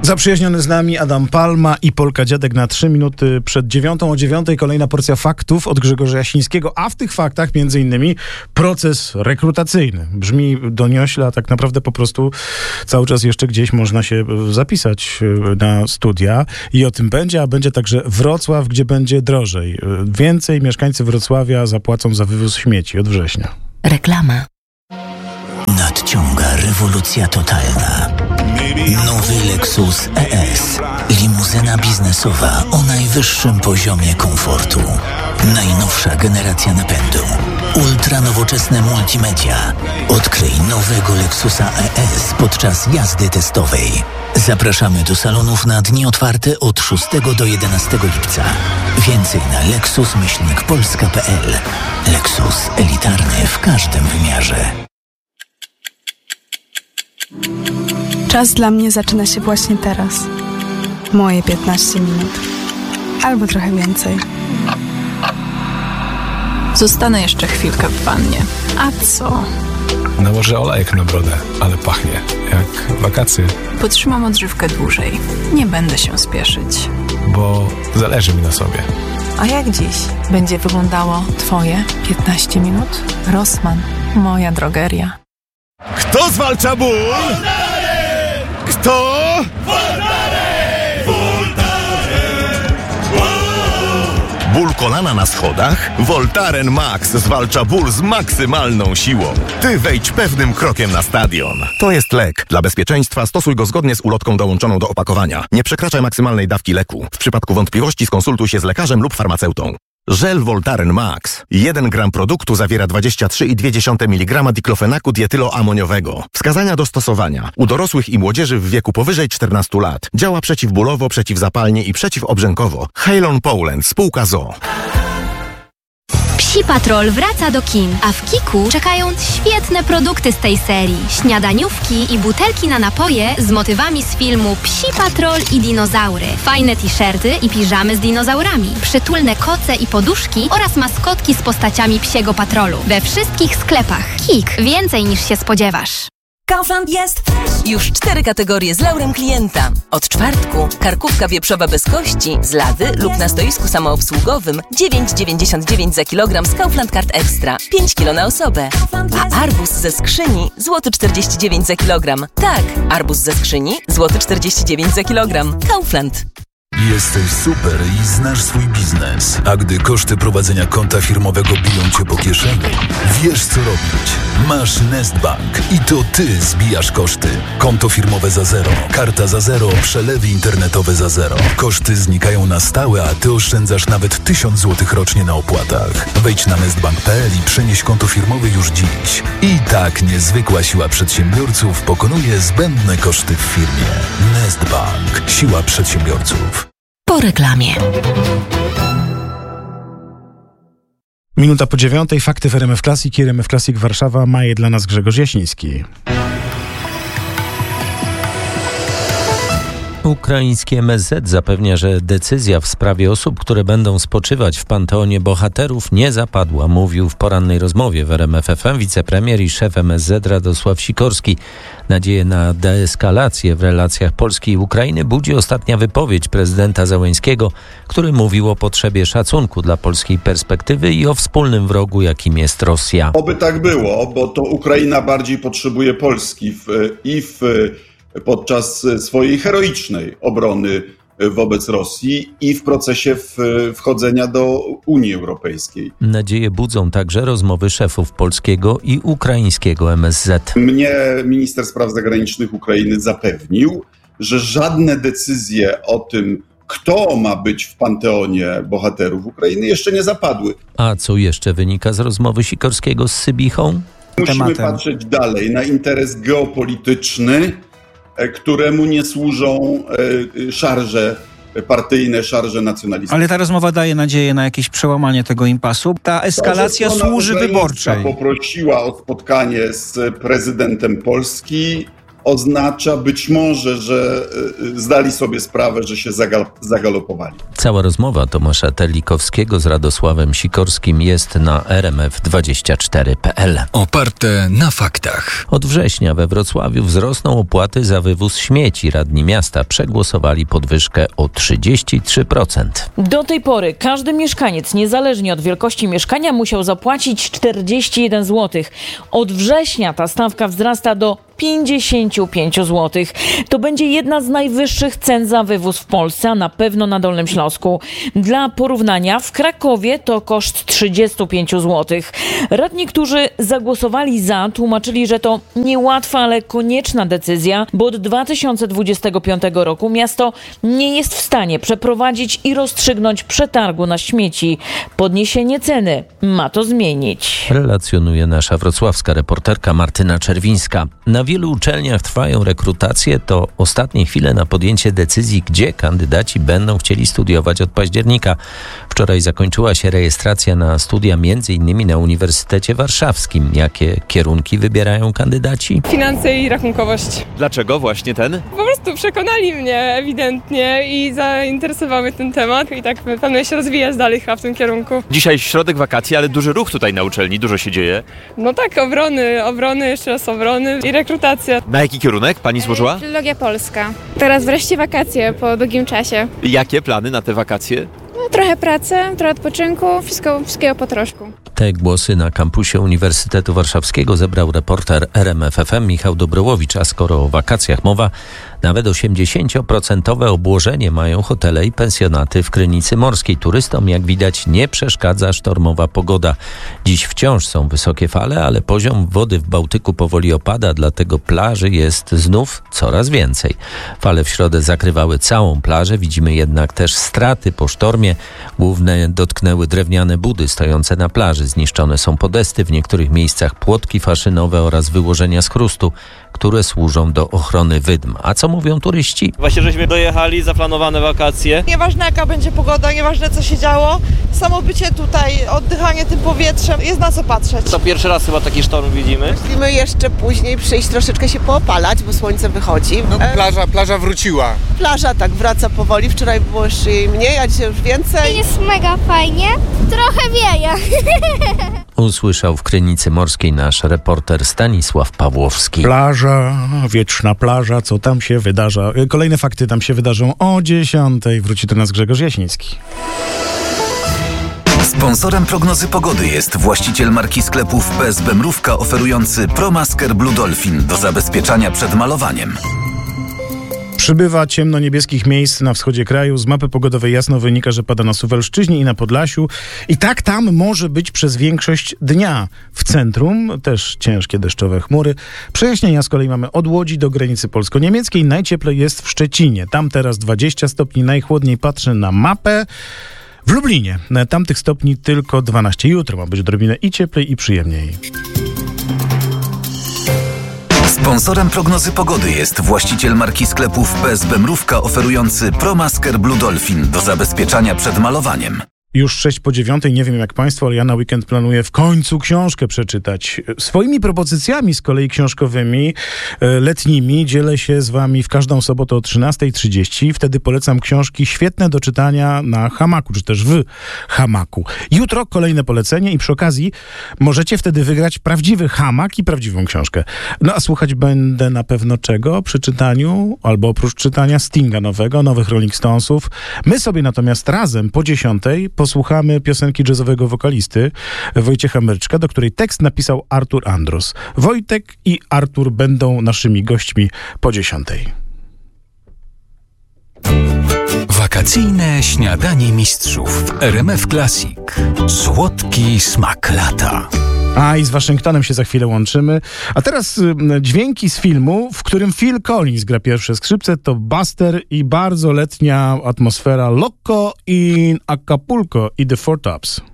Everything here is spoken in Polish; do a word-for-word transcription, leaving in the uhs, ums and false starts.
Zaprzyjaźniony z nami Adam Palma i Polka Dziadek na trzy minuty przed dziewiątą. O dziewiątej kolejna porcja faktów od Grzegorza Jasińskiego, a w tych faktach między innymi proces rekrutacyjny. Brzmi doniośle, a tak naprawdę po prostu cały czas jeszcze gdzieś można się zapisać na studia i o tym będzie, a będzie także Wrocław, gdzie będzie drożej. Więcej mieszkańcy Wrocławia zapłacą za wywóz śmieci od września. Reklama. Nadciąga rewolucja totalna. Nowy Lexus E S. Limuzyna biznesowa o najwyższym poziomie komfortu. Najnowsza generacja napędu. Ultra nowoczesne multimedia. Odkryj nowego Lexusa E S podczas jazdy testowej. Zapraszamy do salonów na dni otwarte od szóstego do jedenastego lipca. Więcej na lexus myślnik polska kropka p l. Lexus elitarny w każdym wymiarze. Czas dla mnie zaczyna się właśnie teraz. Moje piętnaście minut. Albo trochę więcej. Zostanę jeszcze chwilkę w wannie. A co? Nałożę olejek na brodę, ale pachnie jak wakacje. Potrzymam odżywkę dłużej. Nie będę się spieszyć. Bo zależy mi na sobie. A jak dziś będzie wyglądało twoje piętnaście minut? Rossmann, moja drogeria. Kto zwalcza ból? Kto? Ból kolana na schodach? Voltaren Max zwalcza ból z maksymalną siłą. Ty wejdź pewnym krokiem na stadion. To jest lek. Dla bezpieczeństwa stosuj go zgodnie z ulotką dołączoną do opakowania. Nie przekraczaj maksymalnej dawki leku. W przypadku wątpliwości skonsultuj się z lekarzem lub farmaceutą. Żel Voltaren Max. jeden gram produktu zawiera dwadzieścia trzy przecinek dwa miligrama diklofenaku dietyloamoniowego. Wskazania do stosowania. U dorosłych i młodzieży w wieku powyżej czternastu lat. Działa przeciwbólowo, przeciwzapalnie i przeciwobrzękowo. Halon Poland, spółka z o o. Psi Patrol wraca do kin, a w Kiku czekają świetne produkty z tej serii. Śniadaniówki i butelki na napoje z motywami z filmu Psi Patrol i dinozaury. Fajne t-shirty i piżamy z dinozaurami. Przytulne koce i poduszki oraz maskotki z postaciami Psiego Patrolu. We wszystkich sklepach. Kik. Więcej niż się spodziewasz. Kaufland jest już cztery kategorie z laurem klienta. Od czwartku karkówka wieprzowa bez kości z lady lub na stoisku samoobsługowym dziewięć dziewięćdziesiąt dziewięć za kilogram z Kaufland Card Extra, pięć kilo na osobę. A arbuz ze skrzyni złoty czterdzieści dziewięć za kilogram. Tak, arbuz ze skrzyni złoty czterdzieści dziewięć za kilogram. Kaufland. Jesteś super i znasz swój biznes, a gdy koszty prowadzenia konta firmowego biją cię po kieszeni, wiesz co robić. Masz Nestbank i to ty zbijasz koszty. Konto firmowe za zero, karta za zero, przelewy internetowe za zero. Koszty znikają na stałe, a ty oszczędzasz nawet tysiąc złotych rocznie na opłatach. Wejdź na nestbank kropka p l i przenieś konto firmowe już dziś. I tak niezwykła siła przedsiębiorców pokonuje zbędne koszty w firmie. Nestbank. Siła przedsiębiorców. Po reklamie. Minuta po dziewiątej. Fakty w R M F Classic i R M F Classic Warszawa. Ma je dla nas Grzegorz Jasiński. Ukraiński M S Z zapewnia, że decyzja w sprawie osób, które będą spoczywać w Panteonie Bohaterów, nie zapadła. Mówił w porannej rozmowie w R M F F M wicepremier i szef M S Z Radosław Sikorski. Nadzieję na deeskalację w relacjach Polski i Ukrainy budzi ostatnia wypowiedź prezydenta Zełenskiego, który mówił o potrzebie szacunku dla polskiej perspektywy i o wspólnym wrogu, jakim jest Rosja. Oby tak było, bo to Ukraina bardziej potrzebuje Polski w, i w podczas swojej heroicznej obrony wobec Rosji i w procesie w, wchodzenia do Unii Europejskiej. Nadzieję budzą także rozmowy szefów polskiego i ukraińskiego M S Z. Mnie minister spraw zagranicznych Ukrainy zapewnił, że żadne decyzje o tym, kto ma być w Panteonie Bohaterów Ukrainy, jeszcze nie zapadły. A co jeszcze wynika z rozmowy Sikorskiego z Sybichą? Musimy Tematem. patrzeć dalej na interes geopolityczny, któremu nie służą szarże partyjne, szarże nacjonalistyczne. Ale ta rozmowa daje nadzieję na jakieś przełamanie tego impasu. Ta eskalacja służy wyborczej. Poprosiła o spotkanie z prezydentem Polski. oznacza być może, że zdali sobie sprawę, że się zagal- zagalopowali. Cała rozmowa Tomasza Terlikowskiego z Radosławem Sikorskim jest na r m f dwadzieścia cztery kropka p l. Oparte na faktach. Od września we Wrocławiu wzrosną opłaty za wywóz śmieci. Radni miasta przegłosowali podwyżkę o trzydzieści trzy procent. Do tej pory każdy mieszkaniec, niezależnie od wielkości mieszkania, musiał zapłacić czterdzieści jeden złotych. Od września ta stawka wzrasta do pięćdziesiąt pięć złotych. To będzie jedna z najwyższych cen za wywóz w Polsce, a na pewno na Dolnym Śląsku. Dla porównania w Krakowie to koszt trzydzieści pięć złotych. Radni, którzy zagłosowali za, tłumaczyli, że to niełatwa, ale konieczna decyzja, bo od dwa tysiące dwudziestego piątego roku miasto nie jest w stanie przeprowadzić i rozstrzygnąć przetargu na śmieci. Podniesienie ceny ma to zmienić. Relacjonuje nasza wrocławska reporterka Martyna Czerwińska. Na wielu uczelniach trwają rekrutacje, to ostatnie chwile na podjęcie decyzji, gdzie kandydaci będą chcieli studiować od października. Wczoraj zakończyła się rejestracja na studia między innymi na Uniwersytecie Warszawskim. Jakie kierunki wybierają kandydaci? Finanse i rachunkowość. Dlaczego właśnie ten? Po prostu przekonali mnie ewidentnie i zainteresował mnie ten temat i tak planuję się rozwijać dalej chyba w tym kierunku. Dzisiaj środek wakacji, ale duży ruch tutaj na uczelni, dużo się dzieje. No tak, obrony, obrony, jeszcze raz obrony i rekrutacja. Na jaki kierunek pani złożyła? Filologia polska. Teraz wreszcie wakacje po długim czasie. Jakie plany na te wakacje? No, trochę pracy, trochę odpoczynku, wszystko, wszystkiego po troszku. Te głosy na kampusie Uniwersytetu Warszawskiego zebrał reporter R M F F M Michał Dobrołowicz, a skoro o wakacjach mowa, nawet osiemdziesięcioprocentowe obłożenie mają hotele i pensjonaty w Krynicy Morskiej. Turystom, jak widać, nie przeszkadza sztormowa pogoda. Dziś wciąż są wysokie fale, ale poziom wody w Bałtyku powoli opada, dlatego plaży jest znów coraz więcej. Fale w środę zakrywały całą plażę, widzimy jednak też straty po sztormie. Główne dotknęły drewniane budy stojące na plaży. Zniszczone są podesty, w niektórych miejscach płotki faszynowe oraz wyłożenia z chrustu, które służą do ochrony wydm. A co mówią turyści? Właśnie żeśmy dojechali, zaplanowane wakacje. Nieważne jaka będzie pogoda, nieważne co się działo, samo bycie tutaj, oddychanie tym powietrzem, jest na co patrzeć. To pierwszy raz chyba taki sztorm widzimy. Musimy jeszcze później przyjść troszeczkę się poopalać, bo słońce wychodzi. No, plaża, plaża wróciła. Plaża tak wraca powoli, wczoraj było jeszcze jej mniej, a dzisiaj już więcej. Jest mega fajnie, trochę wieje. Usłyszał w Krynicy Morskiej nasz reporter Stanisław Pawłowski. Plaża, wieczna plaża, co tam się wydarza? Kolejne fakty tam się wydarzą o dziesiątej. Wróci do nas Grzegorz Jasiński. Sponsorem prognozy pogody jest właściciel marki sklepów P S B Mrówka oferujący ProMasker Blue Dolphin do zabezpieczania przed malowaniem. Przybywa ciemno-niebieskich miejsc na wschodzie kraju. Z mapy pogodowej jasno wynika, że pada na Suwalszczyźnie i na Podlasiu. I tak tam może być przez większość dnia. W centrum też ciężkie deszczowe chmury. Przejaśnienia z kolei mamy od Łodzi do granicy polsko-niemieckiej. Najcieplej jest w Szczecinie. Tam teraz dwadzieścia stopni. Najchłodniej patrzę na mapę. W Lublinie. Tamtych stopni tylko dwanaście. Jutro ma być odrobinę i cieplej, i przyjemniej. Sponsorem prognozy pogody jest właściciel marki sklepów P S B Mrówka oferujący ProMasker Blue Dolphin do zabezpieczania przed malowaniem. Już sześć po dziewiątej, nie wiem jak państwo, ale ja na weekend planuję w końcu książkę przeczytać. Swoimi propozycjami z kolei książkowymi, letnimi dzielę się z wami w każdą sobotę o trzynasta trzydzieści. Wtedy polecam książki świetne do czytania na hamaku, czy też w hamaku. Jutro kolejne polecenie i przy okazji możecie wtedy wygrać prawdziwy hamak i prawdziwą książkę. No a słuchać będę na pewno czego przy czytaniu, albo oprócz czytania Stinga nowego, nowych Rolling Stonesów. My sobie natomiast razem po dziesiątej posłuchamy piosenki jazzowego wokalisty Wojciecha Mryczka, do której tekst napisał Artur Andrus. Wojtek i Artur będą naszymi gośćmi po dziesiątej. Wakacyjne śniadanie mistrzów w R M F Classic. Słodki smak lata. A i z Waszyngtonem się za chwilę łączymy. A teraz y, dźwięki z filmu, w którym Phil Collins gra pierwsze skrzypce, to Buster i bardzo letnia atmosfera Loco in Acapulco i The Four Tops.